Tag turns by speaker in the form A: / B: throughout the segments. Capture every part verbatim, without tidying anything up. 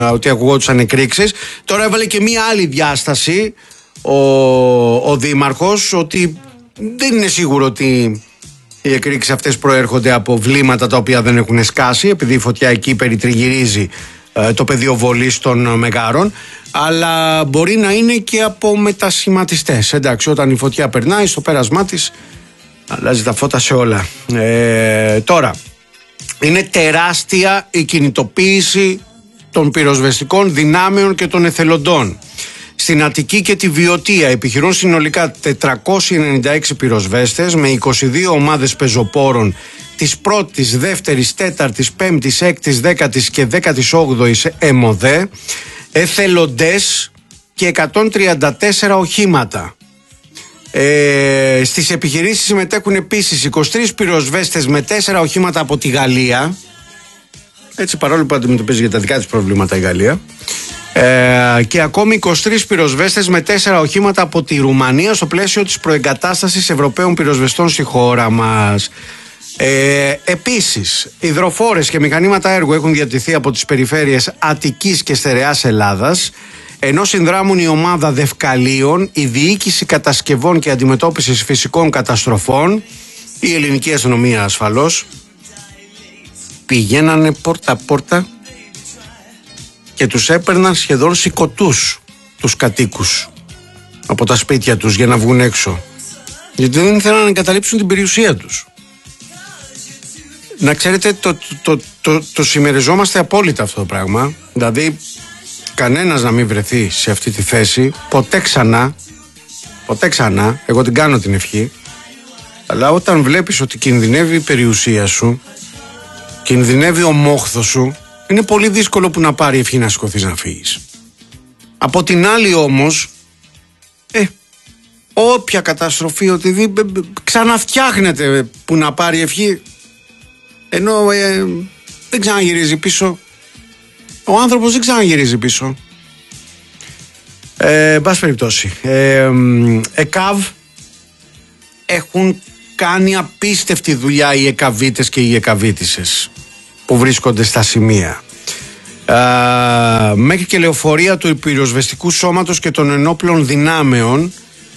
A: ότι ακουγόντουσαν εκρήξεις. Τώρα έβαλε και μία άλλη διάσταση ο, ο Δήμαρχος, ότι δεν είναι σίγουρο ότι οι εκρήξεις αυτές προέρχονται από βλήματα τα οποία δεν έχουν σκάσει, επειδή η φωτιά εκεί περιτριγυρίζει ε, το πεδίο βολής των μεγάρων, αλλά μπορεί να είναι και από μετασχηματιστές. Εντάξει, όταν η φωτιά περνάει στο πέρασμά της, αλλάζει τα φώτα σε όλα. Ε, τώρα, είναι τεράστια η κινητοποίηση των πυροσβεστικών δυνάμεων και των εθελοντών. Στην Αττική και τη Βιωτία επιχειρούν συνολικά τετρακόσιοι ενενήντα έξι πυροσβέστες με είκοσι δύο ομάδες πεζοπόρων της πρώτης, δεύτερης, τέταρτης, πέμπτης, έκτης, δέκατης και δέκατης όγδοης ΕΜΟΔΕ, εθελοντές και εκατόν τριάντα τέσσερα οχήματα. Ε, στις επιχειρήσεις συμμετέχουν επίσης είκοσι τρεις πυροσβέστες με τέσσερα οχήματα από τη Γαλλία, έτσι, παρόλο που αντιμετωπίζει για τα δικά της προβλήματα η Γαλλία, ε, και ακόμη είκοσι τρεις πυροσβέστες με τέσσερα οχήματα από τη Ρουμανία στο πλαίσιο της προεγκατάστασης Ευρωπαίων πυροσβεστών στη χώρα μας. Ε, επίσης, υδροφόρες και μηχανήματα έργου έχουν διατηθεί από τις περιφέρειες Αττικής και Στερεάς Ελλάδας, ενώ συνδράμουν η ομάδα Δευκαλίων, η Διοίκηση Κατασκευών και Αντιμετώπισης Φυσικών Καταστροφών, η Ελληνική Αστυνομία ασφαλώς. Πηγαίνανε πόρτα-πόρτα και τους έπαιρναν σχεδόν σηκωτούς τους κατοίκους από τα σπίτια τους για να βγουν έξω, γιατί δεν ήθελαν να εγκαταλείψουν την περιουσία τους. Να ξέρετε, το, το, το, το, το συμμεριζόμαστε απόλυτα αυτό το πράγμα. Δηλαδή κανένας να μην βρεθεί σε αυτή τη θέση ποτέ ξανά, ποτέ ξανά, εγώ την κάνω την ευχή, αλλά όταν βλέπεις ότι κινδυνεύει η περιουσία σου, κινδυνεύει ο μόχθος σου, είναι πολύ δύσκολο που να πάρει ευχή να σηκωθείς να φύγεις. Από την άλλη όμως, ε, όποια καταστροφή, ότι ξαναφτιάχνεται που να πάρει ευχή, ενώ ε, δεν ξαναγυρίζει πίσω. Ο άνθρωπος δεν ξαναγυρίζει πίσω. Ε, εν πάση περιπτώσει, ε, ΕΚΑΒ έχουν κάνει απίστευτη δουλειά οι εκαβίτες και οι εκαβίτισσες που βρίσκονται στα σημεία. Ε, μέχρι και λεωφορεία του πυροσβεστικού σώματος και των ενόπλων δυνάμεων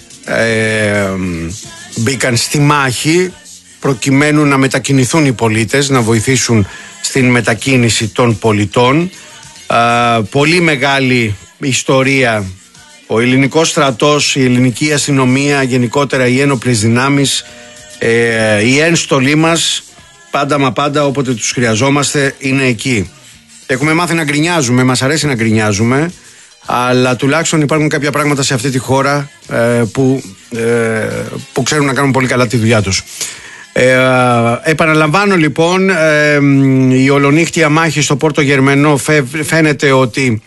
A: ε, μπήκαν στη μάχη προκειμένου να μετακινηθούν οι πολίτες, να βοηθήσουν στην μετακίνηση των πολιτών. Ε, πολύ μεγάλη ιστορία. Ο ελληνικός στρατός, η ελληνική αστυνομία, γενικότερα οι ένοπλες δυνάμεις, ε, η ένστολή μας, πάντα μα πάντα όποτε τους χρειαζόμαστε είναι εκεί. Έχουμε μάθει να γκρινιάζουμε, μας αρέσει να γκρινιάζουμε, αλλά τουλάχιστον υπάρχουν κάποια πράγματα σε αυτή τη χώρα ε, που, ε, που ξέρουν να κάνουν πολύ καλά τη δουλειά τους. Ε, επαναλαμβάνω λοιπόν, ε, η ολονύχτια μάχη στο Πόρτο Γερμενό φαίνεται ότι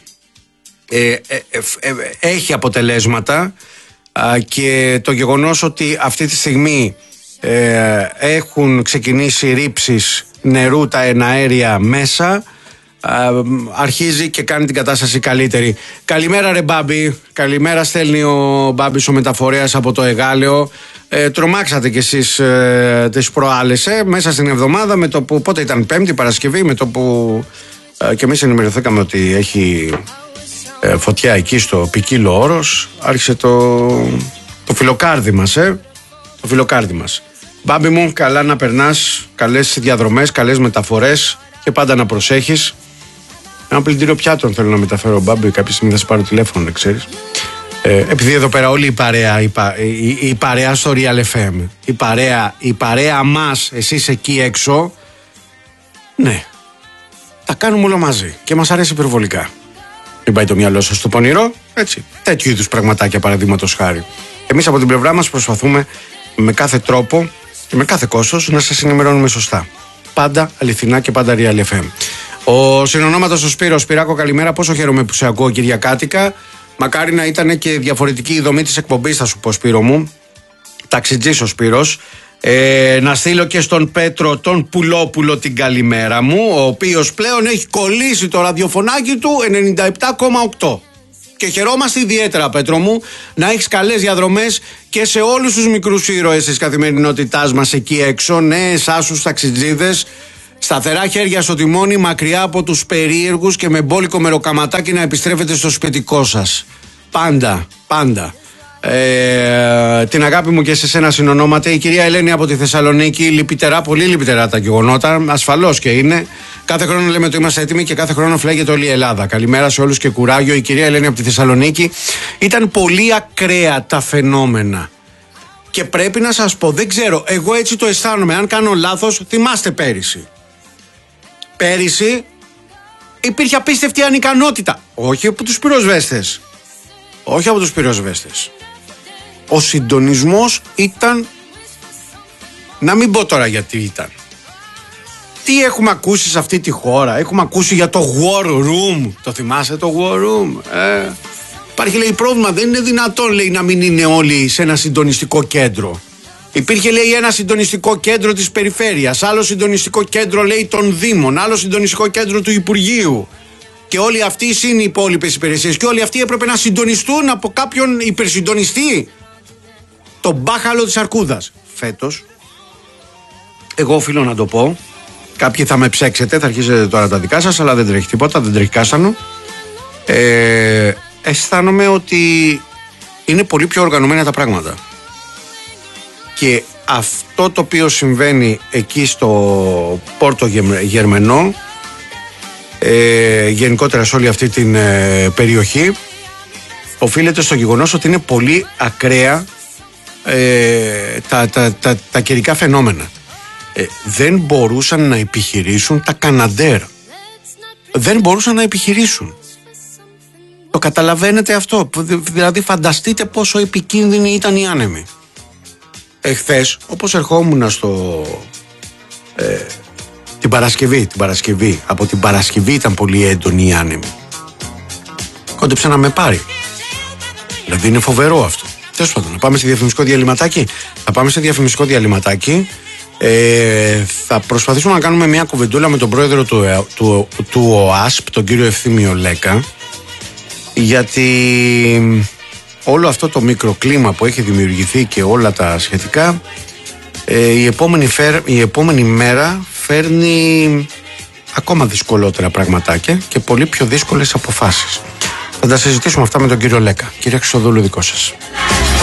A: ε, ε, ε, ε, έχει αποτελέσματα, ε, και το γεγονός ότι αυτή τη στιγμή ε, έχουν ξεκινήσει ρήψεις νερού τα εναέρια μέσα, ε, αρχίζει και κάνει την κατάσταση καλύτερη. Καλημέρα ρε Μπάμπη, καλημέρα, στέλνει ο Μπάμπης ο μεταφορέας από το Εγάλεο. Ε, τρομάξατε κι εσείς ε, τις προάλλες, ε, μέσα στην εβδομάδα, με το που, πότε ήταν, Πέμπτη, Παρασκευή, με το που ε, και εμείς ενημερωθήκαμε ότι έχει ε, φωτιά εκεί στο Ποικίλο Όρος, άρχισε το, το φιλοκάρδι μας, ε, το φιλοκάρδι μας. Μπάμπη μου, καλά να περνάς, καλές διαδρομές, καλές μεταφορές και πάντα να προσέχεις. Ένα πλυντήριο πιάτων θέλω να μεταφέρω, Μπάμπη, κάποια στιγμή θα σε πάρω τηλέφωνο, να ξέρεις. Ε, επειδή εδώ πέρα όλη η παρέα, η, πα, η, η, η παρέα στο Real εφ εμ, η παρέα, η παρέα μας, εσείς εκεί έξω, ναι, τα κάνουμε όλα μαζί και μας αρέσει υπερβολικά. Μην πάει το μυαλό σας στο πονηρό, έτσι, τέτοιου είδους πραγματάκια παραδείγματος χάρη. Εμείς από την πλευρά μας προσπαθούμε με κάθε τρόπο και με κάθε κόστος να σας ενημερώνουμε σωστά. Πάντα αληθινά και πάντα Real εφ εμ. Ο συνονόματος ο Σπύρος. Σπυράκο, καλημέρα, πόσο χαίρομαι που σε ακούω Κυριακάτικα. Μακάρι να ήταν και διαφορετική η δομή της εκπομπής, θα σου πω, Σπύρο μου. Ταξιτζής ο Σπύρος. Ε, να στείλω και στον Πέτρο τον Πουλόπουλο την καλημέρα μου, ο οποίος πλέον έχει κολλήσει το ραδιοφωνάκι του ενενήντα επτά κόμμα οκτώ. Και χαιρόμαστε ιδιαίτερα, Πέτρο μου, να έχεις καλές διαδρομές και σε όλους τους μικρούς ήρωες της καθημερινότητάς μας εκεί έξω. Ναι, εσάς τους ταξιτζίδες, Σταθερά χέρια στο τιμόνι, μακριά από τους περίεργους και με μπόλικο μεροκαματάκι να επιστρέφετε στο σπιτικό σας. Πάντα, πάντα. Ε, την αγάπη μου και σε σένα συνονόμαται η κυρία Ελένη από τη Θεσσαλονίκη. Λυπητερά, πολύ λυπητερά τα γεγονότα. Ασφαλώς και είναι. Κάθε χρόνο λέμε ότι είμαστε έτοιμοι και κάθε χρόνο φλέγεται όλη η Ελλάδα. Καλημέρα σε όλους και κουράγιο. Η κυρία Ελένη από τη Θεσσαλονίκη. Ήταν πολύ ακραία τα φαινόμενα. Και πρέπει να σας πω, δεν ξέρω, εγώ έτσι το αισθάνομαι. Αν κάνω λάθος, θυμάστε πέρυσι. Πέρυσι υπήρχε απίστευτη ανικανότητα. Όχι από τους πυροσβέστες. Όχι από τους πυροσβέστες. Ο συντονισμός ήταν, να μην πω τώρα γιατί ήταν. Τι έχουμε ακούσει σε αυτή τη χώρα? Έχουμε ακούσει για το War Room. Το θυμάστε το War Room? Ε, υπάρχει, λέει, πρόβλημα. Δεν είναι δυνατόν, λέει, να μην είναι όλοι σε ένα συντονιστικό κέντρο. Υπήρχε, λέει, ένα συντονιστικό κέντρο της περιφέρειας, άλλο συντονιστικό κέντρο, λέει, των Δήμων, άλλο συντονιστικό κέντρο του Υπουργείου. Και όλοι αυτοί είναι οι υπόλοιπες υπηρεσίες. Και όλοι αυτοί έπρεπε να συντονιστούν από κάποιον υπερσυντονιστή. Το μπάχαλο της αρκούδας. Φέτος, εγώ οφείλω να το πω, κάποιοι θα με ψέξετε, θα αρχίσετε τώρα τα δικά σας, αλλά δεν τρέχει τίποτα, δεν τρέχει κάστανο. Ε, αισθάνομαι ότι είναι πολύ πιο οργανωμένα τα πράγματα. Και αυτό το οποίο συμβαίνει εκεί στο Πόρτο Γερμενό, ε, γενικότερα σε όλη αυτή την ε, περιοχή, οφείλεται στο γεγονός ότι είναι πολύ ακραία ε, τα, τα, τα, τα καιρικά φαινόμενα. Ε, δεν μπορούσαν να επιχειρήσουν τα Καναντέρ. Δεν μπορούσαν να επιχειρήσουν. Το καταλαβαίνετε αυτό? Δηλαδή φανταστείτε πόσο επικίνδυνοι ήταν οι άνεμοι. Εχθές, όπως ερχόμουν στο ε, την Παρασκευή, την Παρασκευή, από την Παρασκευή ήταν πολύ έντονη η άνεμη. Κόντεψε να με πάρει. Δηλαδή είναι φοβερό αυτό. Τέλος πάντων, να πάμε σε διαφημιστικό διαλυματάκι. Θα πάμε σε διαφημιστικό διαλυματάκι. Ε, θα προσπαθήσουμε να κάνουμε μια κουβεντούλα με τον πρόεδρο του, του, του ΟΑΣΠ, τον κύριο Ευθύμιο Λέκα, γιατί όλο αυτό το μικροκλίμα που έχει δημιουργηθεί και όλα τα σχετικά, ε, η, επόμενη φέρ, η επόμενη μέρα φέρνει ακόμα δυσκολότερα πραγματάκια και πολύ πιο δύσκολες αποφάσεις. Θα τα συζητήσουμε αυτά με τον κύριο Λέκα. Κύριε Χρυσοδούλου, δικό σας.